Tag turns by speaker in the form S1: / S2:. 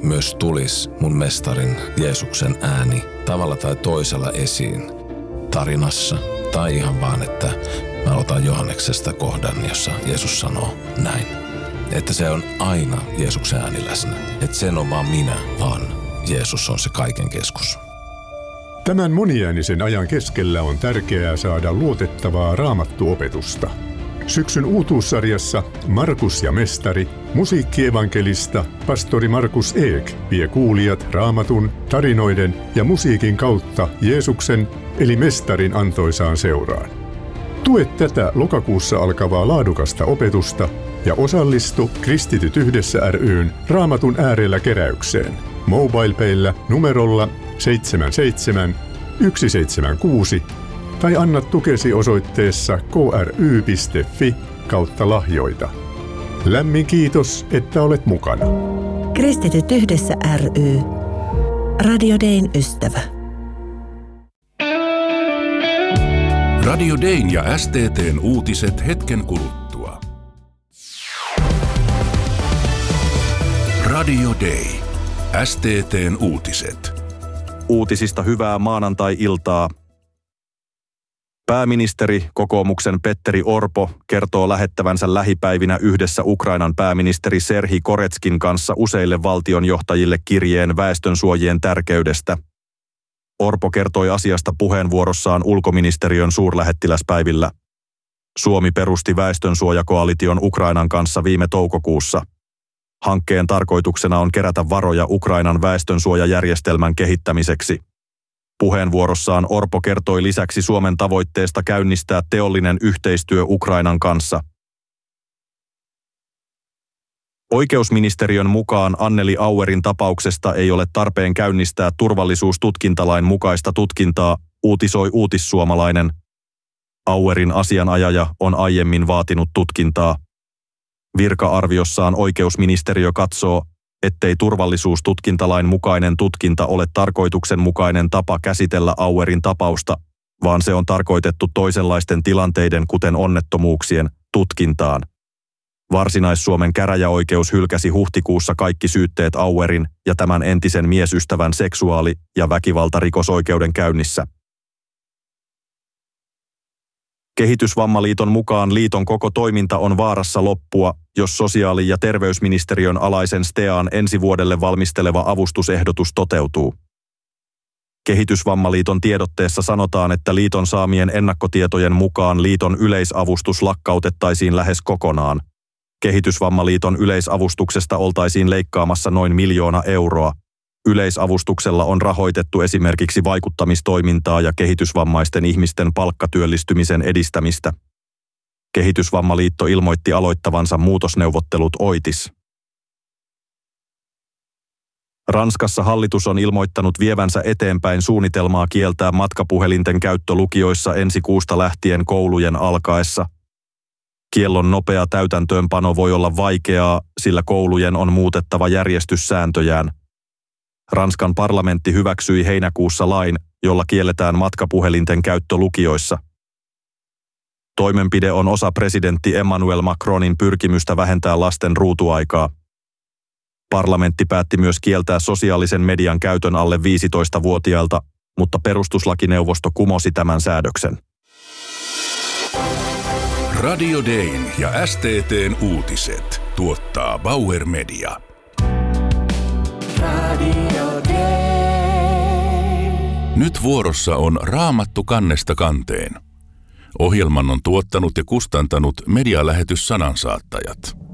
S1: myös tulisi mun mestarin Jeesuksen ääni tavalla tai toisella esiin tarinassa. Tai ihan vaan, että mä otan Johanneksesta kohdan, jossa Jeesus sanoo näin. Että se on aina Jeesuksen ääni läsnä. Että sen on vaan minä, vaan Jeesus on se kaiken keskus.
S2: Tämän moniäänisen ajan keskellä on tärkeää saada luotettavaa raamattuopetusta. Syksyn uutuussarjassa Markus ja mestari, musiikkievankelista pastori Markus Eek vie kuulijat raamatun, tarinoiden ja musiikin kautta Jeesuksen eli mestarin antoisaan seuraan. Tue tätä lokakuussa alkavaa laadukasta opetusta ja osallistu Kristityt yhdessä ry:n Raamatun äärellä keräykseen MobilePayllä numerolla 77 176 tai anna tukesi osoitteessa kry.fi/lahjoita. Lämmin kiitos, että olet mukana.
S3: Kristityt yhdessä ry. Radio Dayn ystävä.
S4: Radio Dayn ja STT:n uutiset hetken kuluttua. Radio Day. STT:n uutiset.
S5: Uutisista hyvää maanantai-iltaa. Pääministeri, kokoomuksen Petteri Orpo, kertoo lähettävänsä lähipäivinä yhdessä Ukrainan pääministeri Serhii Koretskin kanssa useille valtionjohtajille kirjeen väestönsuojien tärkeydestä. Orpo kertoi asiasta puheenvuorossaan ulkoministeriön suurlähettiläspäivillä. Suomi perusti väestönsuojakoalition Ukrainan kanssa viime toukokuussa. Hankkeen tarkoituksena on kerätä varoja Ukrainan väestönsuojajärjestelmän kehittämiseksi. Puheenvuorossaan Orpo kertoi lisäksi Suomen tavoitteesta käynnistää teollinen yhteistyö Ukrainan kanssa. Oikeusministeriön mukaan Anneli Auerin tapauksesta ei ole tarpeen käynnistää turvallisuustutkintalain mukaista tutkintaa, uutisoi Uutissuomalainen. Auerin asianajaja on aiemmin vaatinut tutkintaa. Virka-arviossaan oikeusministeriö katsoo, ettei turvallisuustutkintalain mukainen tutkinta ole tarkoituksenmukainen tapa käsitellä Auerin tapausta, vaan se on tarkoitettu toisenlaisten tilanteiden, kuten onnettomuuksien, tutkintaan. Varsinais-Suomen käräjäoikeus hylkäsi huhtikuussa kaikki syytteet Auerin ja tämän entisen miesystävän seksuaali- ja väkivaltarikosoikeuden käynnissä. Kehitysvammaliiton mukaan liiton koko toiminta on vaarassa loppua, jos sosiaali- ja terveysministeriön alaisen STEAn ensi vuodelle valmisteleva avustusehdotus toteutuu. Kehitysvammaliiton tiedotteessa sanotaan, että liiton saamien ennakkotietojen mukaan liiton yleisavustus lakkautettaisiin lähes kokonaan. Kehitysvammaliiton yleisavustuksesta oltaisiin leikkaamassa noin 1 miljoona euroa. Yleisavustuksella on rahoitettu esimerkiksi vaikuttamistoimintaa ja kehitysvammaisten ihmisten palkkatyöllistymisen edistämistä. Kehitysvammaliitto ilmoitti aloittavansa muutosneuvottelut OITIS. Ranskassa hallitus on ilmoittanut vievänsä eteenpäin suunnitelmaa kieltää matkapuhelinten käyttö lukioissa ensi kuusta lähtien koulujen alkaessa. Kiellon nopea täytäntöönpano voi olla vaikeaa, sillä koulujen on muutettava järjestyssääntöjään. Ranskan parlamentti hyväksyi heinäkuussa lain, jolla kielletään matkapuhelinten käyttö lukioissa. Toimenpide on osa presidentti Emmanuel Macronin pyrkimystä vähentää lasten ruutuaikaa. Parlamentti päätti myös kieltää sosiaalisen median käytön alle 15-vuotiailta, mutta perustuslakineuvosto kumosi tämän säädöksen.
S4: Radio Dayn ja STT:n uutiset tuottaa Bauer Media.
S6: Radio Day.
S4: Nyt vuorossa on Raamattu kannesta kanteen. Ohjelman on tuottanut ja kustantanut medialähetys Sanansaattajat.